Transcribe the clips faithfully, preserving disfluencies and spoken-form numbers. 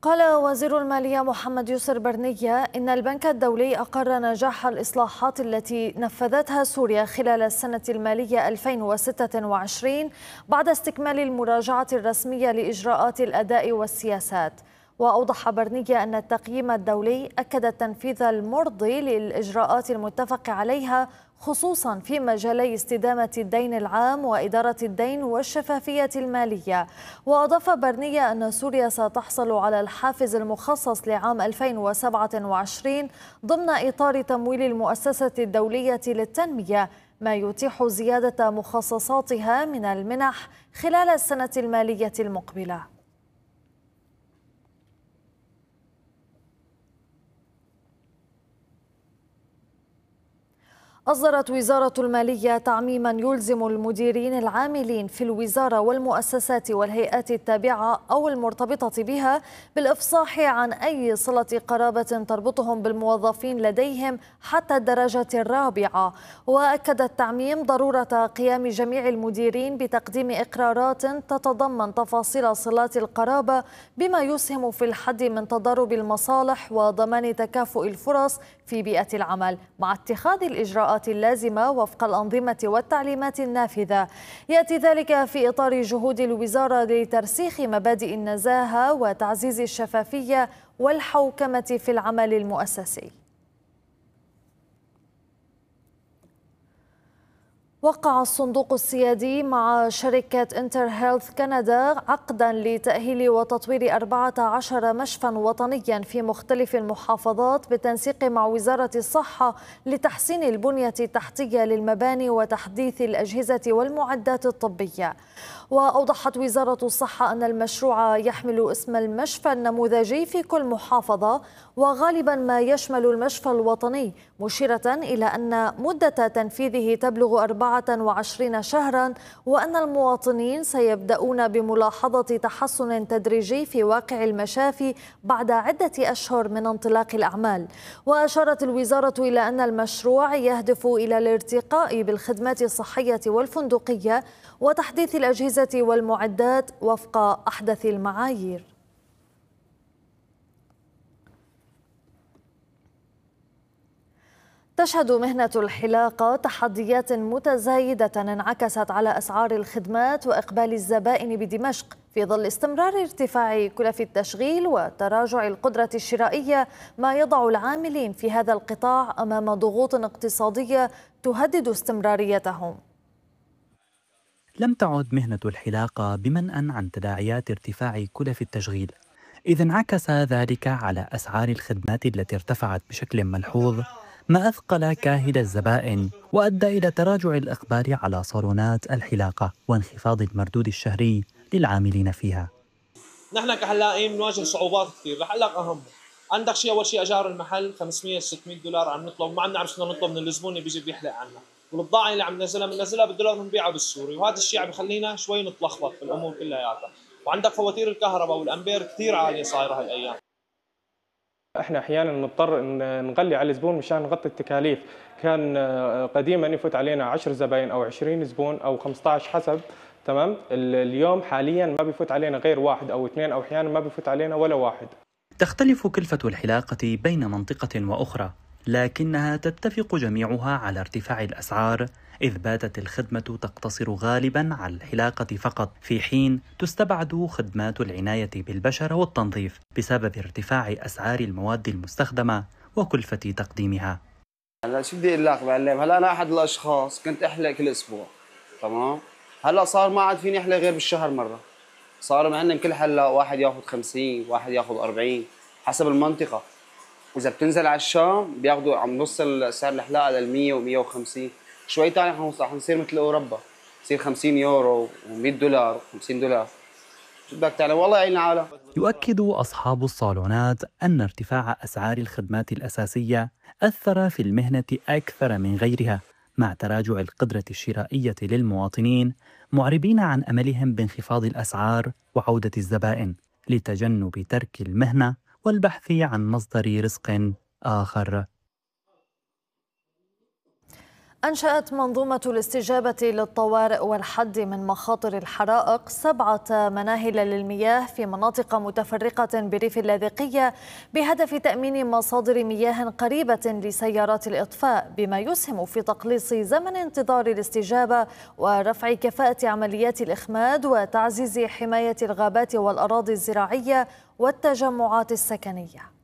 قال وزير المالية محمد يسر برنية إن البنك الدولي أقر نجاح الإصلاحات التي نفذتها سوريا خلال السنة المالية ألفين وستة وعشرين بعد استكمال المراجعة الرسمية لإجراءات الأداء والسياسات. وأوضح برنية أن التقييم الدولي أكد التنفيذ المرضي للإجراءات المتفق عليها خصوصا في مجالي استدامة الدين العام وإدارة الدين والشفافية المالية. وأضاف برنية أن سوريا ستحصل على الحافز المخصص لعام ألفين وسبعة وعشرين ضمن إطار تمويل المؤسسة الدولية للتنمية، ما يتيح زيادة مخصصاتها من المنح خلال السنة المالية المقبلة. أصدرت وزارة المالية تعميما يلزم المديرين العاملين في الوزارة والمؤسسات والهيئات التابعة أو المرتبطة بها بالإفصاح عن أي صلة قرابة تربطهم بالموظفين لديهم حتى الدرجة الرابعة. وأكد التعميم ضرورة قيام جميع المديرين بتقديم إقرارات تتضمن تفاصيل صلات القرابة بما يسهم في الحد من تضارب المصالح وضمان تكافؤ الفرص في بيئة العمل مع اتخاذ الإجراءات اللازمة وفق الأنظمة والتعليمات النافذة. يأتي ذلك في إطار جهود الوزارة لترسيخ مبادئ النزاهة وتعزيز الشفافية والحوكمة في العمل المؤسسي. وقع الصندوق السيادي مع شركة انتر هيلث كندا عقدا لتأهيل وتطوير أربعة عشر مشفى وطنيا في مختلف المحافظات بالتنسيق مع وزارة الصحة لتحسين البنية التحتية للمباني وتحديث الأجهزة والمعدات الطبية. وأوضحت وزارة الصحة أن المشروع يحمل اسم المشفى النموذجي في كل محافظة وغالبا ما يشمل المشفى الوطني، مشيرة إلى أن مدة تنفيذه تبلغ أربعة وعشرين شهرا وأن المواطنين سيبدأون بملاحظة تحسن تدريجي في واقع المشافي بعد عدة أشهر من انطلاق الأعمال. وأشارت الوزارة إلى أن المشروع يهدف إلى الارتقاء بالخدمات الصحية والفندقية وتحديث الأجهزة والمعدات وفق أحدث المعايير. تشهد مهنة الحلاقة تحديات متزايدة انعكست على أسعار الخدمات وإقبال الزبائن بدمشق في ظل استمرار ارتفاع كلف التشغيل وتراجع القدرة الشرائية، ما يضع العاملين في هذا القطاع أمام ضغوط اقتصادية تهدد استمراريتهم. لم تعد مهنة الحلاقة بمنأى عن تداعيات ارتفاع كلف التشغيل، إذ انعكس ذلك على أسعار الخدمات التي ارتفعت بشكل ملحوظ، ما أثقل كاهل الزبائن وأدى إلى تراجع الإقبال على صالونات الحلاقة وانخفاض المردود الشهري للعاملين فيها. نحن كحلاقين بنواجه صعوبات كثير. الحلاق أهم، عندك شيء أول شيء أجار المحل خمسمية ستمية دولار عم نطلب، ما عم نعرف بدنا نطلب من الزبون اللي بيجي بيحلق عنا، والبضاعة اللي عم ننزلها بننزلها بالدولار بنبيعها بالسوري، وهذا الشيء عم يخلينا شوي نتلخبط في الأمور كلياتها. وعندك فواتير الكهرباء والأمبير كثير عالية صايرة هالأيام. احنا احيانا نضطر نغلي على الزبون مشان نغطي التكاليف. كان قديما يفوت علينا عشرة زباين او عشرين زبون او خمسة عشر حسب، تمام. اليوم حاليا ما بيفوت علينا غير واحد او اثنين، او احيانا ما بيفوت علينا ولا واحد. تختلف كلفة الحلاقة بين منطقة واخرى، لكنها تتفق جميعها على ارتفاع الأسعار، إذ باتت الخدمة تقتصر غالبا على الحلاقة فقط، في حين تستبعد خدمات العناية بالبشرة والتنظيف بسبب ارتفاع أسعار المواد المستخدمة وكلفة تقديمها. هلا شو بدي اقول لك معلم، هلا انا احد الاشخاص كنت احلق كل اسبوع، تمام. هلا صار ما عاد فيني احلق غير بالشهر مره. صاروا معلم كل حلاق واحد ياخذ خمسين، واحد ياخذ أربعين حسب المنطقه. واذا بتنزل على الشام بياخذوا عم نوصل سعر الحلاقه لل مية ومية وخمسين. شوي ثاني حنصير مثل اوروبا، يصير خمسين يورو ومية دولار وخمسين دولار. شو بدك تعلم، والله يعين العالم. يؤكد أصحاب الصالونات أن ارتفاع أسعار الخدمات الأساسية أثر في المهنة أكثر من غيرها، مع تراجع القدرة الشرائية للمواطنين، معربين عن أملهم بانخفاض الأسعار وعودة الزبائن لتجنب ترك المهنة والبحث عن مصدر رزق آخر. أنشأت منظومة الاستجابة للطوارئ والحد من مخاطر الحرائق سبعة مناهل للمياه في مناطق متفرقة بريف اللاذقية بهدف تأمين مصادر مياه قريبة لسيارات الإطفاء، بما يسهم في تقليص زمن انتظار الاستجابة ورفع كفاءة عمليات الإخماد وتعزيز حماية الغابات والأراضي الزراعية والتجمعات السكنية.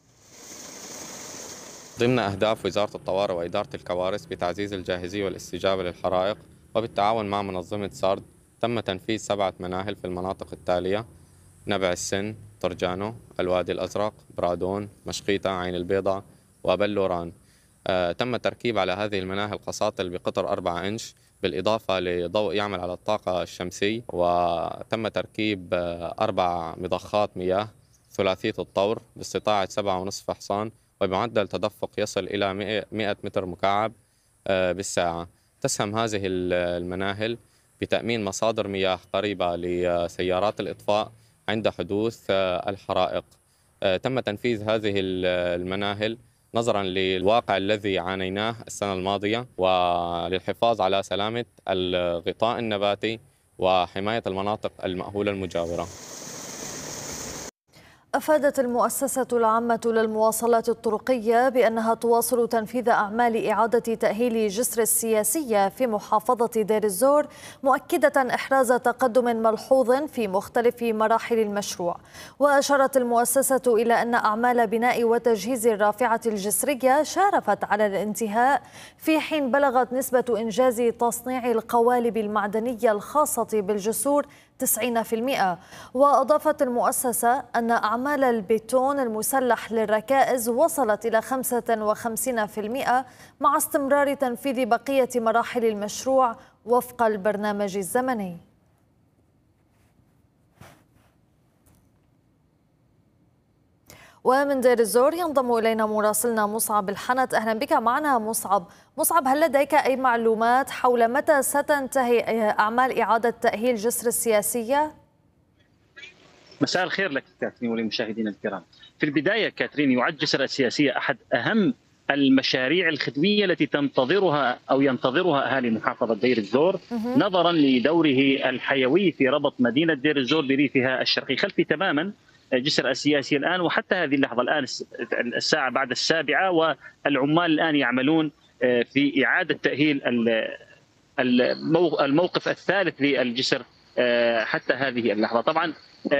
ضمن أهداف وزارة الطوارئ وإدارة الكوارث بتعزيز الجاهزية والاستجابة للحرائق وبالتعاون مع منظمة سارد تم تنفيذ سبعة مناهل في المناطق التالية: نبع السن، طرجانو، الوادي الأزرق، برادون، مشقيطة، عين البيضاء، وبلوران. آه تم تركيب على هذه المناهل قساطل بقطر أربعة إنش بالإضافة لضوء يعمل على الطاقة الشمسية، وتم تركيب آه أربع مضخات مياه ثلاثية الطور باستطاعة سبعة ونصف حصان وبمعدل تدفق يصل إلى مئة متر مكعب بالساعة. تسهم هذه المناهل بتأمين مصادر مياه قريبة لسيارات الإطفاء عند حدوث الحرائق. تم تنفيذ هذه المناهل نظرا للواقع الذي عانيناه السنة الماضية وللحفاظ على سلامة الغطاء النباتي وحماية المناطق المأهولة المجاورة. أفادت المؤسسة العامة للمواصلات الطرقية بأنها تواصل تنفيذ أعمال إعادة تأهيل جسر السياسية في محافظة دير الزور، مؤكدة إحراز تقدم ملحوظ في مختلف مراحل المشروع. وأشارت المؤسسة إلى أن أعمال بناء وتجهيز الرافعة الجسرية شارفت على الانتهاء، في حين بلغت نسبة إنجاز تصنيع القوالب المعدنية الخاصة بالجسور تسعين بالمئة. وأضافت المؤسسة أن أعمال البيتون المسلح للركائز وصلت إلى خمسة وخمسين بالمئة مع استمرار تنفيذ بقية مراحل المشروع وفق البرنامج الزمني. ومن دير الزور ينضم إلينا مراسلنا مصعب الحنت. أهلا بك معنا مصعب. مصعب، هل لديك أي معلومات حول متى ستنتهي أعمال إعادة تأهيل جسر السياسية؟ مساء الخير لك كاترين وللمشاهدين الكرام. في البداية كاترين، يعد جسر السياسية أحد أهم المشاريع الخدمية التي تنتظرها أو ينتظرها أهالي محافظة دير الزور نظرا لدوره الحيوي في ربط مدينة دير الزور بريفها الشرقي. خلفي تماما جسر السياسي الآن، وحتى هذه اللحظة الآن الساعة بعد السابعة، والعمال الآن يعملون في إعادة تأهيل الموقف الثالث للجسر حتى هذه اللحظة. طبعا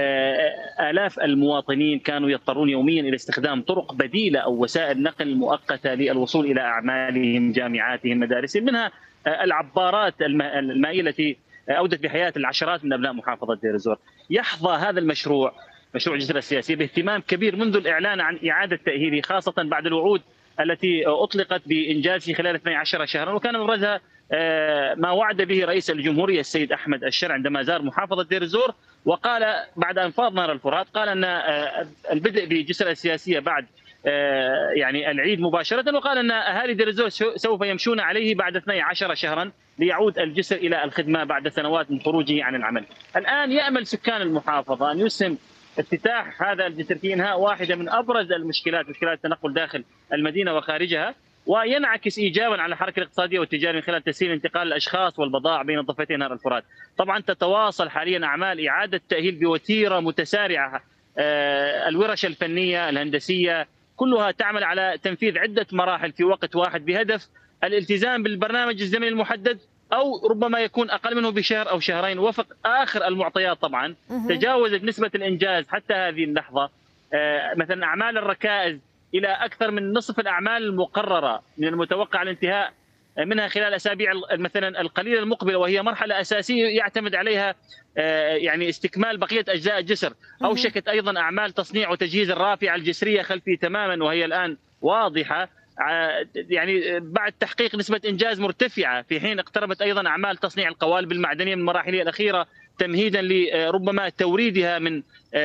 آلاف المواطنين كانوا يضطرون يوميا إلى استخدام طرق بديلة أو وسائل نقل مؤقتة للوصول إلى أعمالهم، جامعاتهم، مدارسهم، منها العبارات المائية التي أودت بحياة العشرات من أبناء محافظة دير الزور. يحظى هذا المشروع مشروع جسر السياسي باهتمام كبير منذ الإعلان عن إعادة تأهيله، خاصة بعد الوعود التي أطلقت بإنجازه خلال اثني عشر شهرا، وكان مبرزها ما وعد به رئيس الجمهورية السيد أحمد الشرع عندما زار محافظة دير الزور، وقال بعد أن فاض نهر الفرات قال أن البدء بجسر السياسية بعد يعني العيد مباشرة، وقال أن أهالي دير الزور سوف يمشون عليه بعد اثني عشر شهرا ليعود الجسر إلى الخدمة بعد سنوات من خروجه عن العمل. الآن يأمل سكان المحافظة أن يسهم افتتاح هذا الجسر في إنهاء واحدة من أبرز المشكلات، مشكلات التنقل داخل المدينة وخارجها، وينعكس إيجابا على الحركة الاقتصادية والتجارية من خلال تسهيل انتقال الأشخاص والبضائع بين ضفتي نهر الفرات. طبعا تتواصل حاليا أعمال إعادة تأهيل بوتيرة متسارعة، الورش الفنية الهندسية كلها تعمل على تنفيذ عدة مراحل في وقت واحد بهدف الالتزام بالبرنامج الزمني المحدد، أو ربما يكون أقل منه بشهر أو شهرين وفق آخر المعطيات. طبعا تجاوزت نسبة الإنجاز حتى هذه اللحظة مثلا أعمال الركائز إلى أكثر من نصف الأعمال المقررة من المتوقع الانتهاء منها خلال أسابيع مثلا القليلة المقبلة، وهي مرحلة أساسية يعتمد عليها يعني استكمال بقية أجزاء الجسر. أوشكت أيضا أعمال تصنيع وتجهيز الرافعة الجسرية خلفي تماما، وهي الآن واضحة يعني بعد تحقيق نسبة إنجاز مرتفعة، في حين اقتربت أيضا أعمال تصنيع القوالب المعدنية من مراحلها الأخيرة تمهيدا لربما توريدها من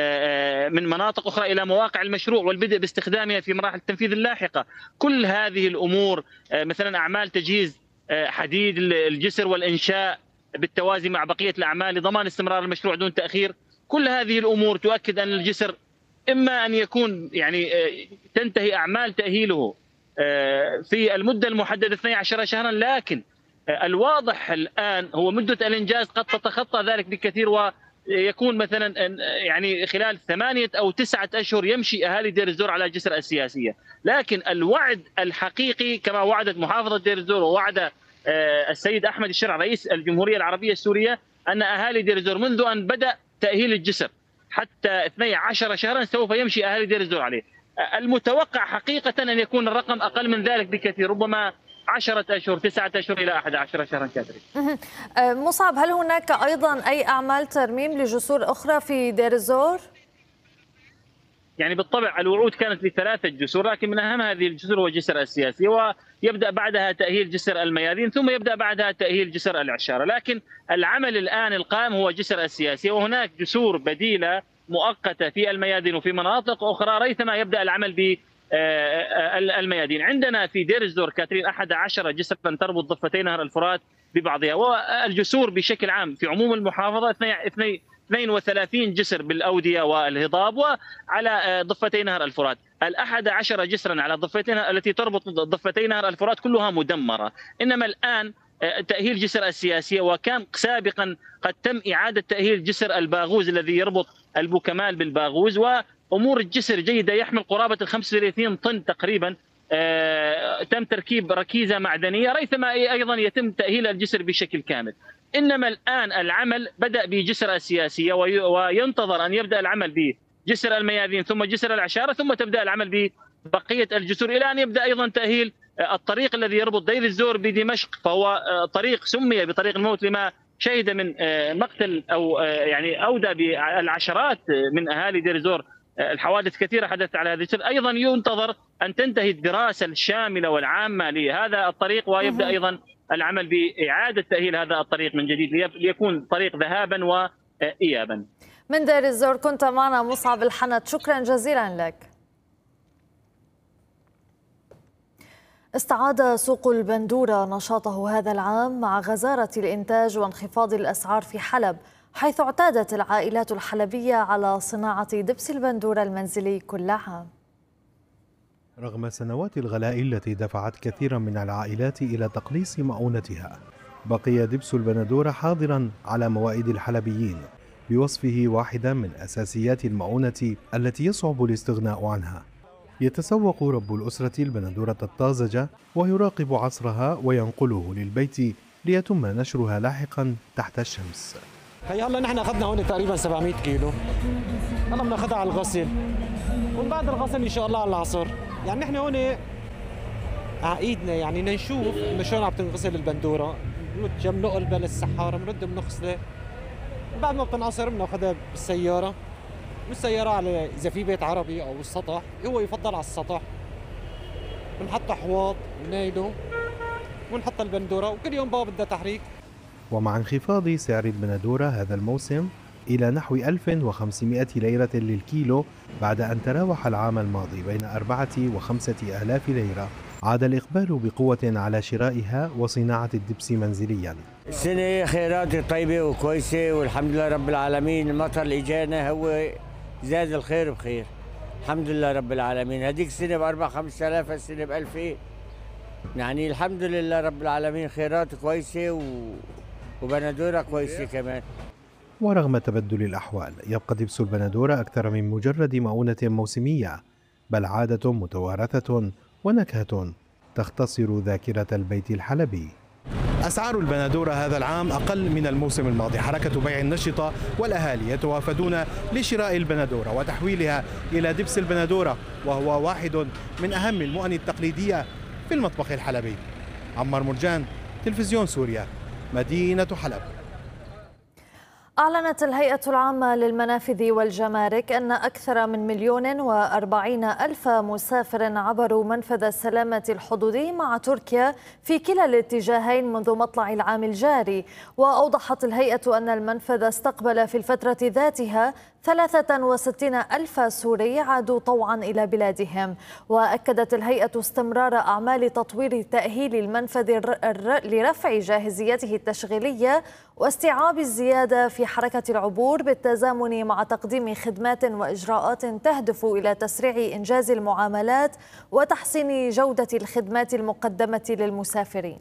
من مناطق أخرى إلى مواقع المشروع والبدء باستخدامها في مراحل التنفيذ اللاحقة. كل هذه الأمور مثلا أعمال تجهيز حديد الجسر والإنشاء بالتوازي مع بقية الأعمال لضمان استمرار المشروع دون تأخير، كل هذه الأمور تؤكد أن الجسر إما أن يكون يعني تنتهي أعمال تأهيله في المدة المحددة اثني عشر شهرا، لكن الواضح الآن هو مدة الإنجاز قد تتخطى ذلك بكثير، ويكون مثلا يعني خلال ثمانية أو تسعة أشهر يمشي أهالي دير الزور على جسر السياسية. لكن الوعد الحقيقي كما وعدت محافظة دير الزور ووعد السيد أحمد الشرع رئيس الجمهورية العربية السورية أن أهالي دير الزور منذ أن بدأ تأهيل الجسر حتى اثني عشر شهرا سوف يمشي أهالي دير الزور عليه. المتوقع حقيقة أن يكون الرقم أقل من ذلك بكثير، ربما عشرة أشهر تسعة أشهر إلى أحد عشر شهرا كاترين. مصعب، هل هناك أيضا أي أعمال ترميم لجسور أخرى في دير الزور؟ يعني بالطبع الوعود كانت لثلاثة جسور، لكن من أهم هذه الجسور هو جسر السياسي، ويبدأ بعدها تأهيل جسر الميادين، ثم يبدأ بعدها تأهيل جسر العشارة. لكن العمل الآن القائم هو جسر السياسي، وهناك جسور بديلة مؤقتة في الميادين وفي مناطق أخرى ريثما يبدأ العمل ب الميادين. عندنا في دير الزور كاترين أحد عشر جسرا تربط ضفتي نهر الفرات ببعضها، والجسور بشكل عام في عموم المحافظة اثنين وثلاثين جسر بالأودية والهضاب وعلى ضفتي نهر الفرات. الأحد عشر جسرا على ضفتي التي تربط ضفتي نهر الفرات كلها مدمرة. إنما الآن تأهيل جسر السياسية، وكان سابقا قد تم إعادة تأهيل جسر الباغوز الذي يربط البوكمال بالباغوز، وأمور الجسر جيدة يحمل قرابة خمسة وثلاثين طن تقريبا. تم تركيب ركيزة معدنية ريثما أيضا يتم تأهيل الجسر بشكل كامل. إنما الآن العمل بدأ بجسر السياسية، وينتظر أن يبدأ العمل بجسر الميادين ثم جسر العشارة، ثم تبدأ العمل ببقية الجسور إلى أن يبدأ أيضا تأهيل الطريق الذي يربط دير الزور بدمشق، فهو طريق سمي بطريق الموت لما شهد من مقتل أو يعني أودى بالعشرات من أهالي دير الزور. الحوادث كثيرة حدثت على هذا الجسر. أيضا ينتظر أن تنتهي الدراسة الشاملة والعامة لهذا الطريق، ويبدأ أيضا العمل بإعادة تأهيل هذا الطريق من جديد ليكون طريق ذهابا وإيابا. من دير الزور كنت معنا مصعب الحنت، شكرا جزيلا لك. استعاد سوق البندورة نشاطه هذا العام مع غزارة الإنتاج وانخفاض الأسعار في حلب، حيث اعتادت العائلات الحلبية على صناعة دبس البندورة المنزلي كل عام. رغم سنوات الغلاء التي دفعت كثيرا من العائلات إلى تقليص مؤونتها، بقي دبس البندورة حاضرا على موائد الحلبيين بوصفه واحدا من أساسيات المؤونة التي يصعب الاستغناء عنها. يتسوق رب الأسرة البندورة الطازجة ويراقب عصرها وينقله للبيت ليتم نشرها لاحقا تحت الشمس. هي هلا نحن اخذنا هون تقريبا سبعمئة كيلو، هلا بناخذها على الغسل، ومن بعد الغسل ان شاء الله على العصر. يعني نحن هون على ايدنا يعني نشوف انه شلون عم تنغسل البندوره، بنرد جنب نقلبها للسحاره، بنرد بنغسلها، بعد ما بتنعصر بناخذها بالسياره، والسياره على اذا في بيت عربي او السطح، هو يفضل على السطح، بنحط حواض ونايله ونحط البندوره، وكل يوم بابا بدها تحريك. ومع انخفاض سعر البندورة هذا الموسم إلى نحو ألف وخمسمئة ليرة للكيلو بعد أن تراوح العام الماضي بين أربعة وخمسة آلاف ليرة، عاد الإقبال بقوة على شرائها وصناعة الدبس منزليا. السنة خيرات طيبة وكويسة والحمد لله رب العالمين. المطر اللي جانا هو زاد الخير بخير، الحمد لله رب العالمين. هذيك السنة بأربع خمسة آلاف، السنة بألفين، يعني الحمد لله رب العالمين. خيرات كويسة و... وبندورة كويسة كمان. ورغم تبدل الأحوال يبقى دبس البندورة أكثر من مجرد مؤونة موسمية، بل عادة متوارثة ونكهة تختصر ذاكرة البيت الحلبي. أسعار البندورة هذا العام أقل من الموسم الماضي، حركة بيع النشطة والأهالي يتوافدون لشراء البندورة وتحويلها إلى دبس البندورة، وهو واحد من أهم المؤن التقليدية في المطبخ الحلبي. عمار مرجان، تلفزيون سوريا، مدينة حلب. أعلنت الهيئة العامة للمنافذ والجمارك أن أكثر من مليون وأربعين ألف مسافر عبروا منفذ السلامة الحدودي مع تركيا في كلا الاتجاهين منذ مطلع العام الجاري. وأوضحت الهيئة أن المنفذ استقبل في الفترة ذاتها ثلاثة وستين ألف سوري عادوا طوعا إلى بلادهم. وأكدت الهيئة استمرار أعمال تطوير تأهيل المنفذ لرفع جاهزيته التشغيلية واستيعاب الزيادة في حركة العبور بالتزامن مع تقديم خدمات وإجراءات تهدف إلى تسريع إنجاز المعاملات وتحسين جودة الخدمات المقدمة للمسافرين.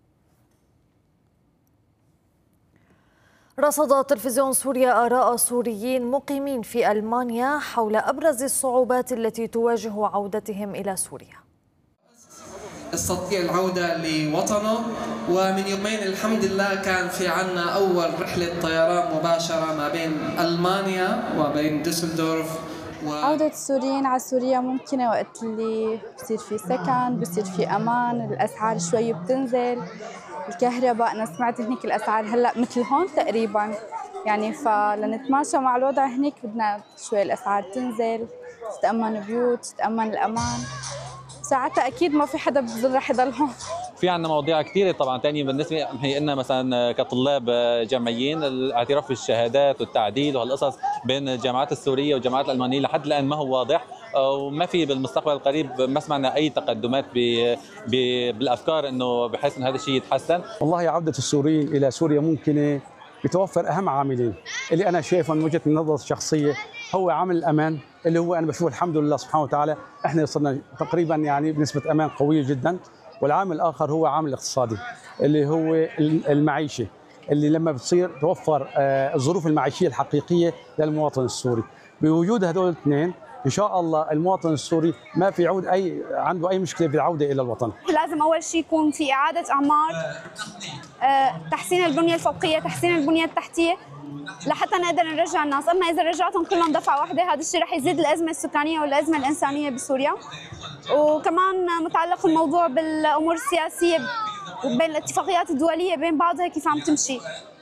رصد تلفزيون سوريا آراء سوريين مقيمين في ألمانيا حول أبرز الصعوبات التي تواجه عودتهم إلى سوريا. استطيع العودة لوطنه، ومن يومين الحمد لله كان في عنا أول رحلة طيران مباشرة ما بين ألمانيا وبين دوسلدورف. و... عودة السوريين على سوريا ممكنة وقت اللي بصير في سكن، بصير في أمان، الأسعار شوي بتنزل، الكهرباء أنا سمعت هنيك الأسعار هلأ مثل هون تقريباً، يعني فلنتماشى مع الوضع هنيك بدنا شوي الأسعار تنزل، تتأمن بيوت، تتأمن الأمان، ساعتها أكيد ما في حدا بظل رح يضل هون. في عندنا مواضيع كثيرة طبعا تانية بالنسبة هي لنا مثلا كطلاب جامعيين، الاعتراف بالشهادات والتعديل وهالقصص بين الجامعات السورية والجامعات الألمانية لحد الآن ما هو واضح، وما في بالمستقبل القريب ما سمعنا أي تقدمات بالأفكار إنه بحيث إن هذا الشيء يتحسن. والله عودة السوريين إلى سوريا ممكنة بتوفر أهم عاملين اللي أنا شايفه من وجهة النظر الشخصية، هو عامل الأمان اللي هو أنا بشوف الحمد لله سبحانه وتعالى إحنا وصلنا تقريبا يعني بنسبة أمان قوية جدا، والعامل الآخر هو عامل الاقتصادي اللي هو المعيشة اللي لما بتصير توفر الظروف المعيشية الحقيقية للمواطن السوري. بوجود هذول الاثنين إن شاء الله المواطن السوري ما في عود أي عنده أي مشكلة بالعودة إلى الوطن. لازم أول شيء يكون في إعادة أعمار، تحسين البنية الفوقية، تحسين البنية التحتية لحتى نقدر نرجع الناس، أما إذا رجعتهم كلهم دفعة واحدة هذا الشيء رح يزيد الأزمة السكانية والأزمة الإنسانية بسوريا. وكمان متعلق الموضوع بالأمور السياسية وبين الاتفاقيات الدولية بين بعضها كيف عم تمشي.